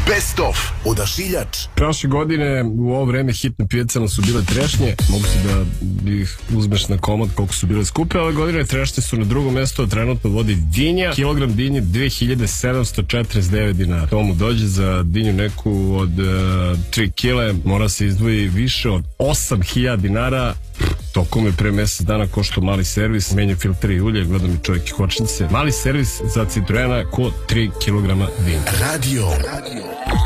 Best of Odašiljač. Prošle godine u ovo vreme hit na pijacama su bile trešnje. Mogu se da ih uzmeš na komad koliko su bile skupe. Ove godine trešnje su na drugom mjestu, a trenutno vodi dinja. Kilogram dinje 2749 dinara. To mu dođe za dinju neku od 3 kile. Mora se izdvoji više od 8000 dinara. Tokom je pre mjesec dana košto mali servis, menja filtre i ulje, gledam i čovjek i kočnice. Mali servis za Citroena ko 3 kg dinja. Radio